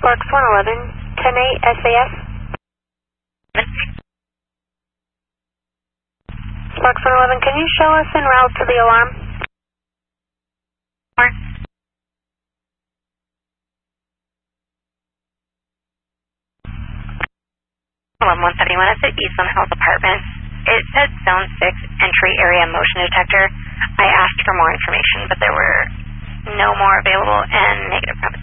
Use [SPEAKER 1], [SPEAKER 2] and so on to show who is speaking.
[SPEAKER 1] Flux 111, 10-8 SAS. Flux 111, can you show us en route to the alarm?
[SPEAKER 2] Alarm 171, it's at Eastland Health Apartments. It said Zone 6 entry area motion detector. I asked for more information, but there were no more available and negative promises.